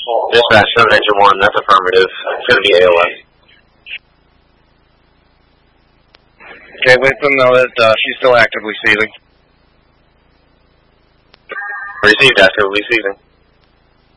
Dispatch 7 Engine 1, that's affirmative. It's going to be AOS. Okay, let them know that she's still actively seething. Received, actively seething.